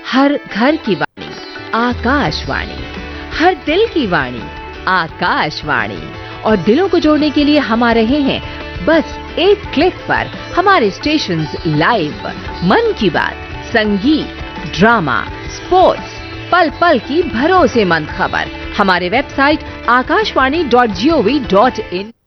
हर घर की वाणी आकाशवाणी, हर दिल की वाणी आकाशवाणी। और दिलों को जोड़ने के लिए हम आ रहे हैं बस एक क्लिक पर। हमारे स्टेशंस लाइव, मन की बात, संगीत, ड्रामा, स्पोर्ट्स, पल पल की भरोसेमंद खबर। हमारे वेबसाइट akashvani.gov.in